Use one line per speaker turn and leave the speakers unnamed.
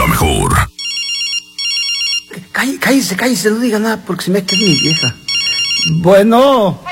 la mejor.
Cállese, no diga nada porque se me queda mi vieja. Bueno.